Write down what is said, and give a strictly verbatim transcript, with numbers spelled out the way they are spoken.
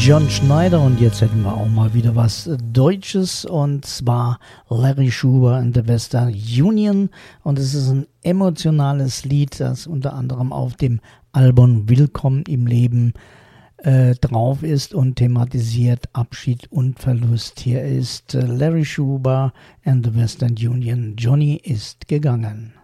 John Schneider und jetzt hätten wir auch mal wieder was Deutsches und zwar Larry Schuber and the Western Union und es ist ein emotionales Lied, das unter anderem auf dem Album Willkommen im Leben äh, drauf ist und thematisiert Abschied und Verlust. Hier ist äh, Larry Schuber and the Western Union, Johnny ist gegangen.